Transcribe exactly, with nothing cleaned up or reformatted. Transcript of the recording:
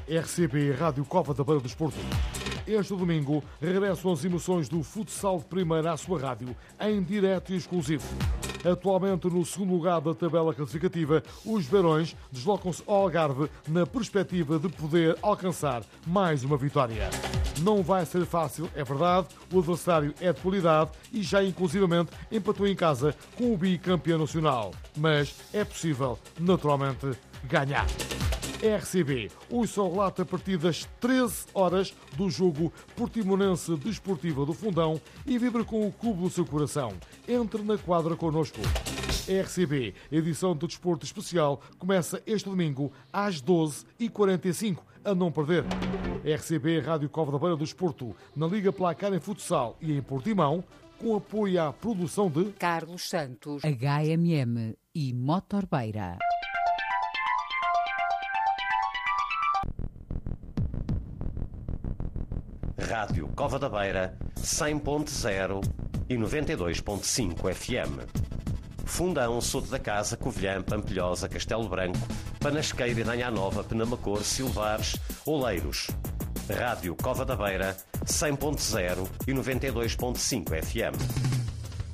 R C B Rádio Cova da Beira do Desporto. Este domingo regressam as emoções do futsal de primeira à sua rádio, em direto e exclusivo. Atualmente no segundo lugar da tabela classificativa, os Beirões deslocam-se ao Algarve na perspectiva de poder alcançar mais uma vitória. Não vai ser fácil, é verdade, o adversário é de qualidade e já inclusivamente empatou em casa com o bicampeão nacional. Mas é possível, naturalmente, ganhar. R C B, hoje só relata a partir das treze horas do jogo Portimonense Desportiva do Fundão e vibra com o clube do seu coração. Entre na quadra connosco. R C B, edição do Desporto Especial, começa este domingo às doze e quarenta e cinco, a não perder. R C B Rádio Cova da Beira do Desporto, na Liga Placar em Futsal e em Portimão, com apoio à produção de Carlos Santos, H M M e Motor Beira. Rádio Cova da Beira, cem ponto zero e noventa e dois ponto cinco F M. Fundão, Soto da Casa, Covilhã, Pampilhosa, Castelo Branco, Panasqueira, Idanha Nova, Penamacor, Silvares, Oleiros. Rádio Cova da Beira, cem ponto zero e noventa e dois ponto cinco F M.